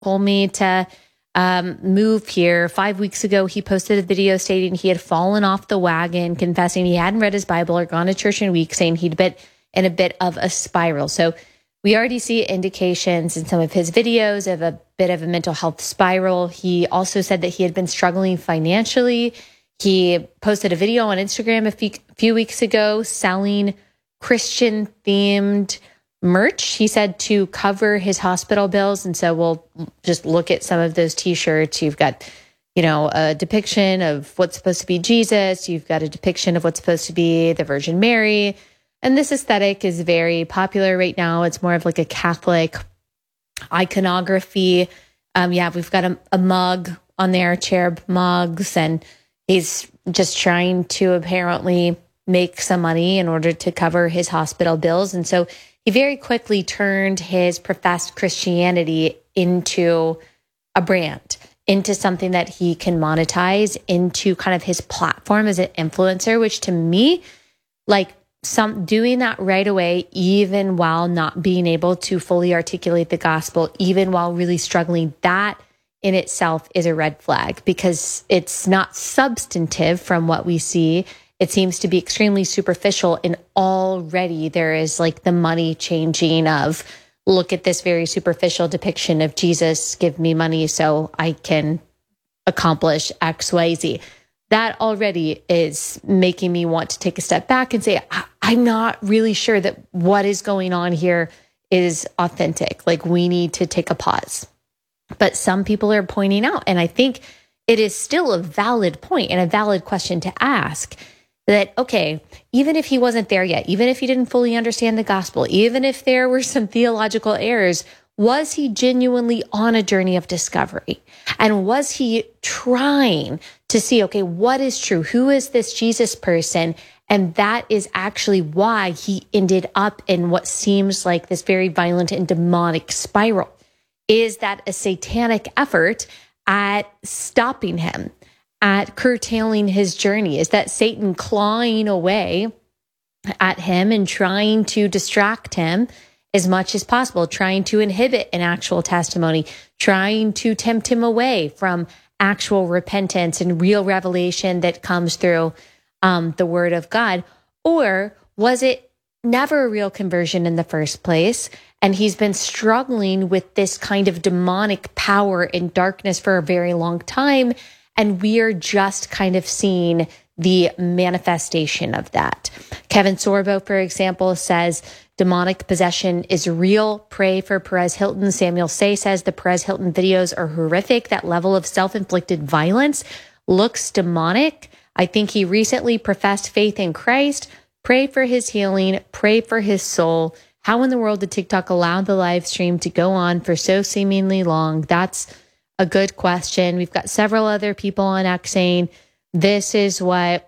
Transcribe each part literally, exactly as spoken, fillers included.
told me to um, move here. Five weeks ago, he posted a video stating he had fallen off the wagon, confessing he hadn't read his Bible or gone to church in a week, saying he'd been in a bit of a spiral. So we already see indications in some of his videos of a bit of a mental health spiral. He also said that he had been struggling financially. He posted a video on Instagram a few, few weeks ago selling Christian-themed merch, he said, to cover his hospital bills. And so we'll just look at some of those t-shirts. You've got, you know, a depiction of what's supposed to be Jesus. You've got a depiction of what's supposed to be the Virgin Mary. And this aesthetic is very popular right now. It's more of like a Catholic iconography. Um, yeah, we've got a, a mug on there, cherub mugs, and he's just trying to apparently make some money in order to cover his hospital bills. And so he very quickly turned his professed Christianity into a brand, into something that he can monetize, into kind of his platform as an influencer, which to me, like some doing that right away, even while not being able to fully articulate the gospel, even while really struggling, that in itself is a red flag because it's not substantive from what we see. It seems to be extremely superficial, and already there is like the money changing of, look at this very superficial depiction of Jesus, give me money so I can accomplish X, Y, Z. That already is making me want to take a step back and say, I'm not really sure that what is going on here is authentic. Like, we need to take a pause. But some people are pointing out, and I think it is still a valid point and a valid question to ask, that, okay, even if he wasn't there yet, even if he didn't fully understand the gospel, even if there were some theological errors, was he genuinely on a journey of discovery? And was he trying to see, okay, what is true? Who is this Jesus person? And that is actually why he ended up in what seems like this very violent and demonic spiral. Is that a satanic effort at stopping him, at curtailing his journey? Is that Satan clawing away at him and trying to distract him as much as possible, trying to inhibit an actual testimony, trying to tempt him away from actual repentance and real revelation that comes through um, the word of God? Or was it never a real conversion in the first place, and he's been struggling with this kind of demonic power and darkness for a very long time, and we are just kind of seeing the manifestation of that? Kevin Sorbo, for example, says demonic possession is real. Pray for Perez Hilton. Samuel Say says the Perez Hilton videos are horrific. That level of self-inflicted violence looks demonic. I think he recently professed faith in Christ. Pray for his healing. Pray for his soul. How in the world did TikTok allow the live stream to go on for so seemingly long? That's a good question. We've got several other people on X saying this is what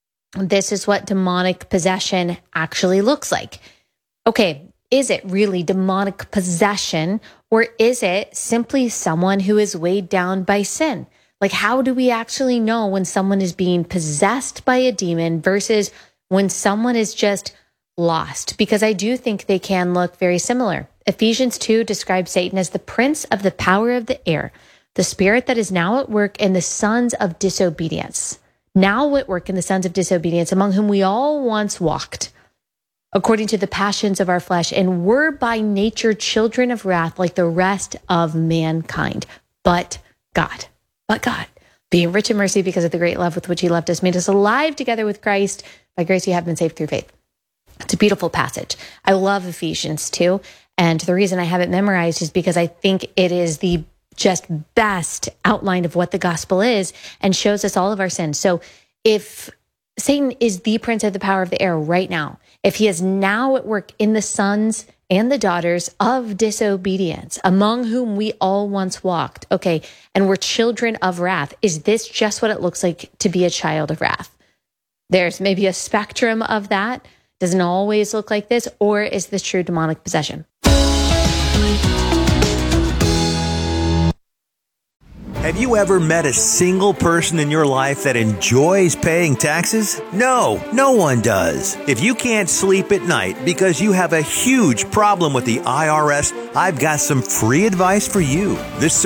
this is what demonic possession actually looks like. Okay, is it really demonic possession, or is it simply someone who is weighed down by sin? Like, how do we actually know when someone is being possessed by a demon versus when someone is just lost? Because I do think they can look very similar. Ephesians two describes Satan as the prince of the power of the air, the spirit that is now at work in the sons of disobedience. Now at work in the sons of disobedience, among whom we all once walked, according to the passions of our flesh, and were by nature children of wrath like the rest of mankind. But God, but God, being rich in mercy because of the great love with which he loved us, made us alive together with Christ. By grace you have been saved through faith. It's a beautiful passage. I love Ephesians two. And the reason I have it memorized is because I think it is the just best outline of what the gospel is and shows us all of our sins. So if Satan is the prince of the power of the air right now, if he is now at work in the sons and the daughters of disobedience, among whom we all once walked, okay, and we're children of wrath, is this just what it looks like to be a child of wrath? There's maybe a spectrum of that. Doesn't always look like this, or is this true demonic possession? Have you ever met a single person in your life that enjoys paying taxes? No, no one does. If you can't sleep at night because you have a huge problem with the I R S, I've got some free advice for you. This